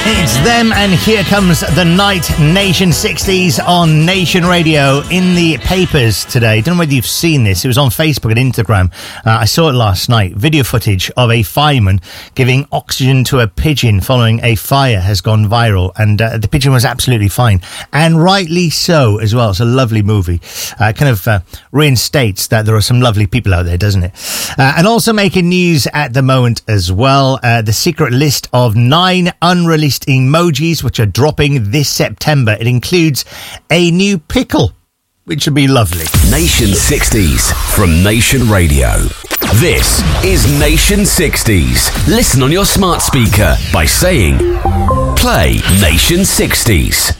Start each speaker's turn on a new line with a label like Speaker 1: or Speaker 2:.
Speaker 1: It's them, and here comes the night. Nation 60s on Nation Radio. In the papers today, don't know whether you've seen this, it was on Facebook and Instagram. I saw it last night. Video footage of a fireman giving oxygen to a pigeon following a fire has gone viral, and the pigeon was absolutely fine, and rightly so as well. It's a lovely movie. Reinstates that there are some lovely people out there, doesn't it? And also making news at the moment as well, the secret list of 9 unreleased emojis which are dropping this September. It includes a new pickle, which would be lovely.
Speaker 2: Nation 60s from Nation Radio. This is Nation 60s. Listen on your smart speaker by saying, play Nation 60s.